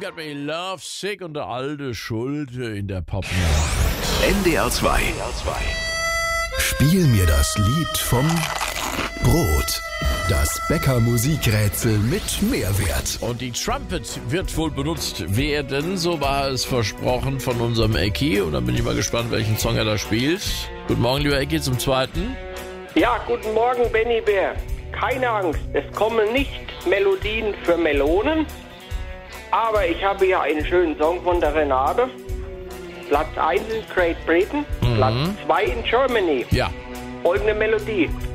Got Me Love Sick und der alte Schulte in der Pop. NDR 2. Spiel mir das Lied vom Brot. Das Bäcker-Musikrätsel mit Mehrwert. Und die Trumpet wird wohl benutzt werden, so war es versprochen von unserem Ecki. Und dann bin ich mal gespannt, welchen Song er da spielt. Guten Morgen, lieber Ecki, zum zweiten. Ja, guten Morgen, Benny Bär. Keine Angst, es kommen nicht Melodien für Melonen, aber ich habe ja einen schönen Song von der Renate. Platz 1 in Great Britain, Platz 2 in Germany. Ja. Folgende Melodie.